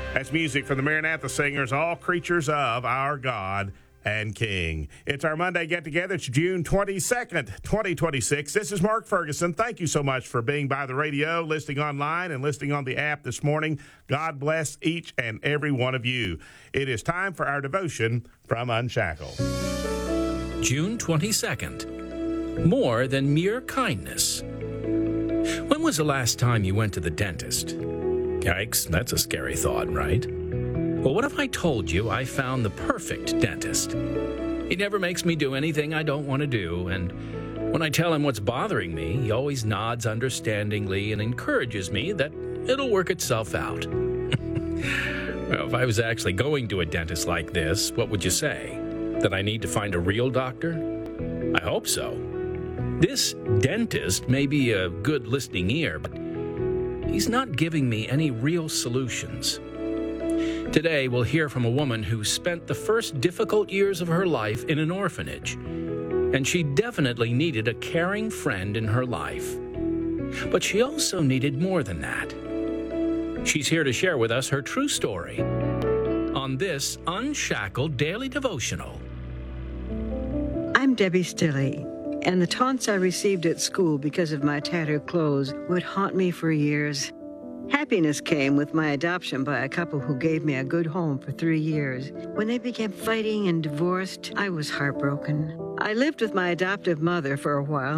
That's music from the Maranatha Singers, all creatures of our God and King. It's our Monday get-together. It's June 22nd, 2026. This is Mark Ferguson. Thank you so much for being by the radio, listening online, and listening on the app this morning. God bless each and every one of you. It is time for our devotion from Unshackled. June 22nd. More than mere kindness. When was the last time you went to the dentist? Yikes, that's a scary thought, right? Well, what if I told you I found the perfect dentist? He never makes me do anything I don't want to do, and when I tell him what's bothering me, he always nods understandingly and encourages me that it'll work itself out. Well, if I was actually going to a dentist like this, what would you say? That I need to find a real doctor? I hope so. This dentist may be a good listening ear, but he's not giving me any real solutions. Today, we'll hear from a woman who spent the first difficult years of her life in an orphanage, and she definitely needed a caring friend in her life. But she also needed more than that. She's here to share with us her true story on this Unshackled Daily Devotional. I'm Debbie Stilley, and the taunts I received at school because of my tattered clothes would haunt me for years. Happiness came with my adoption by a couple who gave me a good home for 3 years. When they began fighting and divorced, I was heartbroken. I lived with my adoptive mother for a while